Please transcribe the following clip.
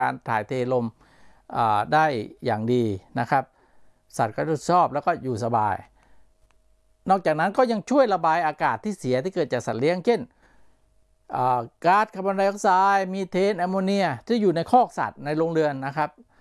การถ่ายเทลมได้อย่างดีนะครับสัตว์ก็จะชอบแล้วก็อยู่สบายนอกจากนั้นก็ยังช่วยระบายอากาศที่เสียที่เกิดจากสัตว์เลี้ยงเช่นก๊าซคาร์บอนไดออกไซด์มีเทนแอมโมเนียที่อยู่ในคอกสัตว์ในโรงเรือนนะครับ